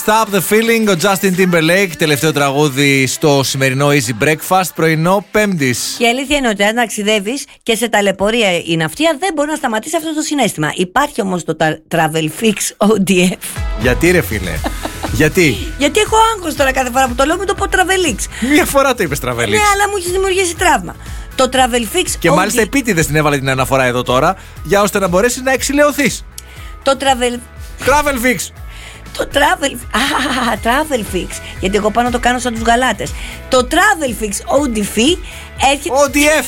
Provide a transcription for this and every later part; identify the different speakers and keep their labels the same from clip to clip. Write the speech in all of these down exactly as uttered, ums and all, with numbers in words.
Speaker 1: Stop the feeling, ο Justin Timberlake, τελευταίο τραγούδι στο σημερινό Easy Breakfast, πρωινό Πέμπτης.
Speaker 2: Και η αλήθεια είναι ότι αν ταξιδεύεις και σε ταλαιπωρία η ναυτία, δεν μπορεί να σταματήσει αυτό το συναίσθημα. Υπάρχει όμως το Travel Fix ο ντι εφ.
Speaker 1: Γιατί ρε φίλε, γιατί?
Speaker 2: Γιατί έχω άγχος τώρα κάθε φορά που το λέω, μην το πω Travel Fix.
Speaker 1: Μία φορά το είπες Travel Fix.
Speaker 2: Ναι, αλλά μου έχεις δημιουργήσει τραύμα. Το Travel Fix.
Speaker 1: Και μάλιστα επίτηδες την έβαλε την αναφορά εδώ τώρα, για ώστε να μπορέσει να εξηλαιωθείς.
Speaker 2: Το Travel
Speaker 1: Travel Fix.
Speaker 2: Το Travel... Α, Travel Fix. Γιατί εγώ πάνω το κάνω σαν τους γαλάτες. Το Travel Fix ο ντι εφ έρχεται...
Speaker 1: ο ντι εφ.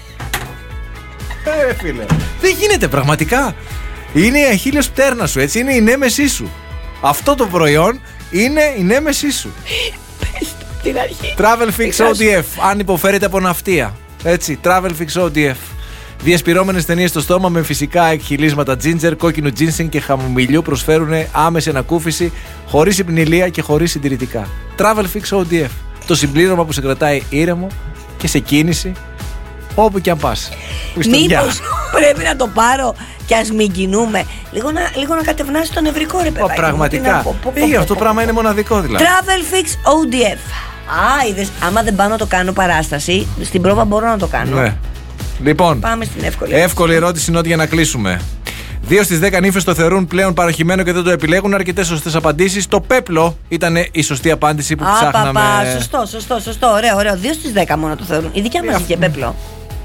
Speaker 1: Ε, φίλε. Δεν γίνεται πραγματικά. Είναι η αχίλλειος πτέρνα σου, έτσι. Είναι η νέμεσή σου. Αυτό το προϊόν είναι η νέμεσή σου.
Speaker 2: Πες το την αρχή.
Speaker 1: Travel Fix ο ντι εφ. Αν υποφέρετε από ναυτία. Έτσι. Travel Fix ο ντι εφ. Διασπυρώμενες ταινίες στο στόμα με φυσικά εκχυλίσματα ginger, κόκκινου ginseng και χαμομηλιού προσφέρουν άμεση ανακούφιση, χωρίς υπνηλία και χωρίς συντηρητικά. Travel Fix ο ντι εφ. Το συμπλήρωμα που σε κρατάει ήρεμο και σε κίνηση όπου και αν πας.
Speaker 2: Μήπως πρέπει να το πάρω και ας μην κινούμε. Λίγο να, λίγο να κατευνάσει το νευρικό ρε παιδάκι.
Speaker 1: Πραγματικά. Ε, αυτό το πράγμα είναι μοναδικό δηλαδή.
Speaker 2: Travel Fix ο ντι εφ. Α, είδες, άμα δεν πάω να το κάνω παράσταση, στην πρόβα μπορώ να το κάνω.
Speaker 1: Ναι. Λοιπόν,
Speaker 2: πάμε στην εύκολη.
Speaker 1: Εύκολη ερώτηση είναι ότι για να κλείσουμε. Δύο στις δέκα νύφες το θεωρούν πλέον παροχημένο και δεν το επιλέγουν. Αρκετές σωστές απαντήσεις. Το πέπλο ήταν η σωστή απάντηση που
Speaker 2: Α,
Speaker 1: ψάχναμε.
Speaker 2: Παπα, σωστό, σωστό, σωστό. Ωραίο, ωραίο. Δύο στις δέκα μόνο το θεωρούν. Η δικιά μας είχε πέπλο.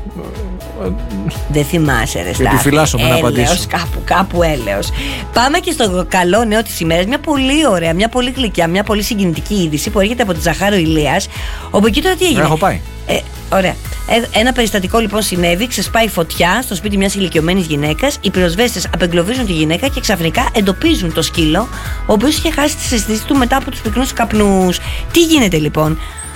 Speaker 2: Δεν θυμάσαι, ρε Στάθη.
Speaker 1: Επιφυλάσσομαι να απαντήσω.
Speaker 2: Κάπου, κάπου έλεος. Πάμε και στο καλό νέο της ημέρας. Μια πολύ ωραία, μια πολύ γλυκιά, μια πολύ συγκινητική είδηση που έρχεται από τη Ζαχάρο Ηλίας. Όπου εκεί τώρα τι έγινε.
Speaker 1: Έχω πάει.
Speaker 2: Ε, ωραία. Ε, ένα περιστατικό λοιπόν συνέβη, ξεσπάει φωτιά στο σπίτι μιας ηλικιωμένης γυναίκας. Οι πυροσβέστες απεγκλωβίζουν τη γυναίκα και ξαφνικά εντοπίζουν το σκύλο, ο οποίος είχε χάσει τις αισθήσεις του μετά από τους πυκνούς καπνούς. Τι γίνεται λοιπόν?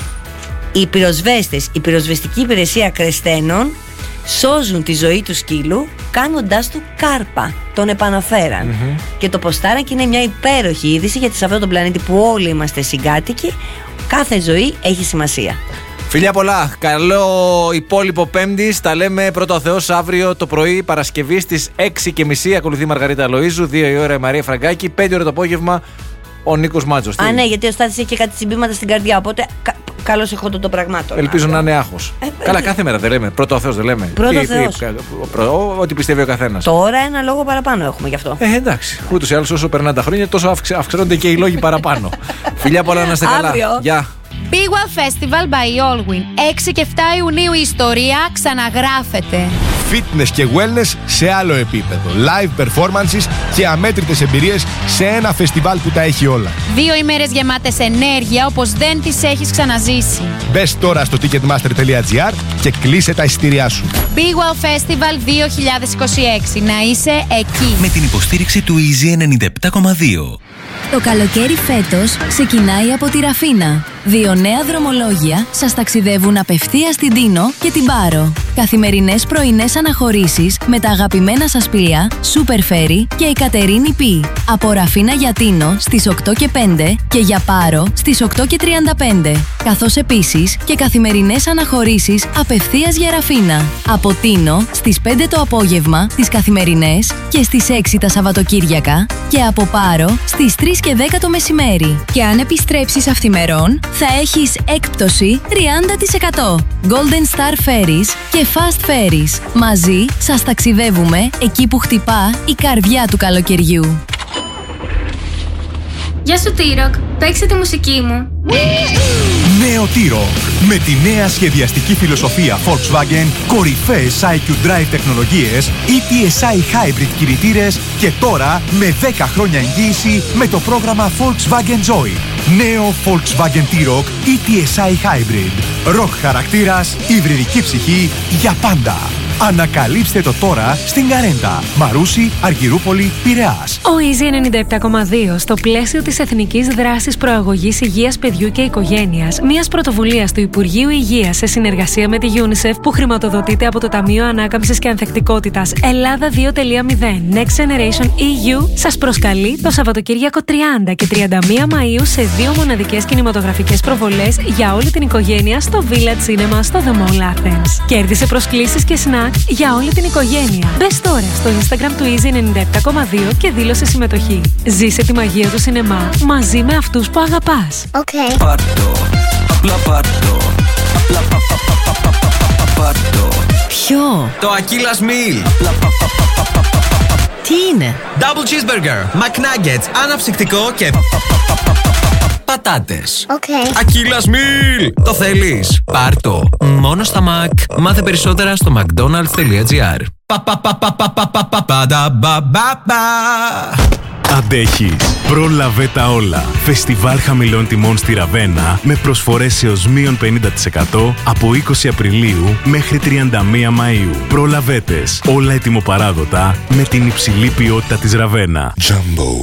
Speaker 2: Οι πυροσβέστες, η πυροσβεστική υπηρεσία Κρεστένων, σώζουν τη ζωή του σκύλου κάνοντάς του κάρπα. Τον επαναφέραν. Mm-hmm. Και το ποστάραν και είναι μια υπέροχη είδηση, γιατί σε αυτόν τον πλανήτη που όλοι είμαστε συγκάτοικοι, κάθε ζωή έχει σημασία.
Speaker 1: Φιλιά πολλά, καλό υπόλοιπο Πέμπτης. Τα λέμε πρώτα ο Θεός αύριο το πρωί, Παρασκευή στις έξι και μισή. Ακολουθεί η Μαργαρίτα Λοΐζου, δύο η ώρα η Μαρία Φραγκάκη, πέντε ώρα το απόγευμα ο Νίκος Μάτζος.
Speaker 2: Α, ναι, γιατί ο Στάθης έχει και κάτι συμπήματα στην καρδιά, οπότε κα, καλώς εχόντων των πραγμάτων.
Speaker 1: Ελπίζω να είναι άγχος. Ε, Καλά, ε, κάθε μέρα δεν λέμε. Πρώτο ο Θεός δεν λέμε.
Speaker 2: Πρώτο ο Θεός.
Speaker 1: Ό,τι πιστεύει ο καθένας.
Speaker 2: Τώρα ένα λόγο παραπάνω έχουμε γι' αυτό.
Speaker 1: Ε, εντάξει. Ούτως ή άλλως όσο περνάνε τα χρόνια, τόσο αυξάνονται και οι λόγοι παραπάνω. Φιλιά πολλά, να είστε καλά. Γεια.
Speaker 3: Big Wow Festival by Allwyn. έξι και εφτά Ιουνίου η ιστορία ξαναγράφεται.
Speaker 4: Fitness και wellness σε άλλο επίπεδο. Live performances και αμέτρητες εμπειρίες σε ένα φεστιβάλ που τα έχει όλα. Δύο ημέρες γεμάτες ενέργεια όπως δεν τις έχεις ξαναζήσει. Μπες τώρα στο ticketmaster τελεία gr και κλείσε τα εισιτήριά σου. Big Wow Festival δύο χιλιάδες είκοσι έξι. Να είσαι εκεί.
Speaker 5: Με την υποστήριξη του Easy ενενήντα επτά κόμμα δύο.
Speaker 6: Το καλοκαίρι φέτος ξεκινάει από τη Ραφίνα. Δύο νέα δρομολόγια σας ταξιδεύουν απευθείας στην Τίνο και την Πάρο. Καθημερινές πρωινές αναχωρήσεις με τα αγαπημένα σας πλοία Super Ferry και η Κατερίνη Πι. Από Ραφίνα για Τίνο στις οκτώ και πέντε και για Πάρο στις οκτώ και τριάντα πέντε. Καθώς επίσης και καθημερινές αναχωρήσεις απευθείας για Ραφίνα. Από Τίνο στις πέντε το απόγευμα τις καθημερινές και στις έξι τα Σαββατοκύριακα και από Πάρο στις τρεις και δέκα το μεσημέρι. Και αν επιστρέψεις αυθημερών θα έχεις έκπτωση τριάντα τοις εκατό. Golden Star Ferries και Fast Ferries. Μαζί σας ταξιδεύουμε εκεί που χτυπά η καρδιά του καλοκαιριού.
Speaker 7: Γεια σου T-Rock, παίξε τη μουσική μου.
Speaker 4: Νέο T-Rock. Με τη νέα σχεδιαστική φιλοσοφία Volkswagen, κορυφαίες άι κιου Drive τεχνολογίες, ι τι ες άι Hybrid κινητήρες και τώρα με δέκα χρόνια εγγύηση με το πρόγραμμα Volkswagen Joy. Νέο Volkswagen T-Rock ι τι ες άι Hybrid. Rock χαρακτήρας, υβριδική ψυχή για πάντα. Ανακαλύψτε το τώρα στην Καρέντα, Μαρούσι, Αργυρούπολη, Πειραιάς.
Speaker 8: Ο Easy ενενήντα επτά κόμμα δύο στο πλαίσιο της Εθνικής Δράσης Προαγωγής Υγείας Παιδιού και Οικογένειας, μιας πρωτοβουλίας του Υπουργείου Υγείας σε συνεργασία με τη UNICEF που χρηματοδοτείται από το Ταμείο Ανάκαμψης και Ανθεκτικότητας Ελλάδα δύο τελεία μηδέν Next Generation ι γιου, σας προσκαλεί το Σαββατοκύριακο τριάντα και τριάντα μία Μαΐου σε δύο μοναδικές κινηματογραφικές προβολές για όλη την οικογένεια στο Village Cinema στο The Mall Athens. Κέρδισε προσκλήσεις και συνάντηση σνακ για όλη την οικογένεια. Μπες τώρα στο Instagram του Easy ενενήντα επτά κόμμα δύο και δήλωσε συμμετοχή. Ζήσε τη μαγεία του σινεμά μαζί με αυτούς που αγαπάς.
Speaker 9: Okay.
Speaker 5: Πάρτο, απλά πάρτο. Απλά πα, πα, πα, πα, πα, πα, πάρτο.
Speaker 6: Ποιο?
Speaker 5: Το Aquillas Meal.
Speaker 6: Τι είναι?
Speaker 5: Double cheeseburger, McNuggets, αναψυκτικό και πατάτες.
Speaker 9: Okay.
Speaker 5: Aquillas Meal. Το θέλεις? Πάρτο. Μόνο στα Mac. Μάθε περισσότερα στο mcdonalds.gr. Πα πα πα πα πα πα πα πα πα πα πα πα.
Speaker 10: Αντέχεις. Πρόλαβε τα όλα. Φεστιβάλ χαμηλών τιμών στη Ραβένα με προσφορές έως μείον πενήντα τοις εκατό από είκοσι Απριλίου μέχρι τριάντα μία Μαΐου. Προλαβέτες. Όλα ετοιμοπαράδοτα με την υψηλή ποιότητα της Ραβένα.
Speaker 11: Jumbo.